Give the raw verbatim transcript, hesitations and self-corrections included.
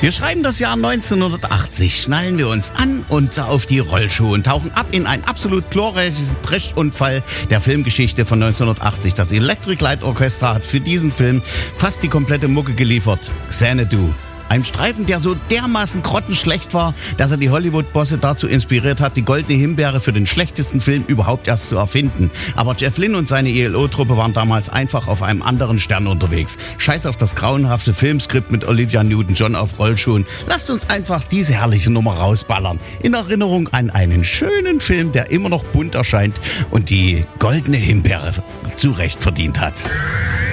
Wir schreiben das Jahr neunzehnhundertachtzig, schnallen wir uns an und auf die Rollschuhe und tauchen ab in einen absolut glorreichen Trash-Unfall der Filmgeschichte von neunzehnhundertachtzig. Das Electric Light Orchestra hat für diesen Film fast die komplette Mucke geliefert. Xanadu. Ein Streifen, der so dermaßen grottenschlecht war, dass er die Hollywood-Bosse dazu inspiriert hat, die Goldene Himbeere für den schlechtesten Film überhaupt erst zu erfinden. Aber Jeff Lynne und seine E L O-Truppe waren damals einfach auf einem anderen Stern unterwegs. Scheiß auf das grauenhafte Filmskript mit Olivia Newton-John auf Rollschuhen. Lasst uns einfach diese herrliche Nummer rausballern. In Erinnerung an einen schönen Film, der immer noch bunt erscheint und die Goldene Himbeere zu Recht verdient hat.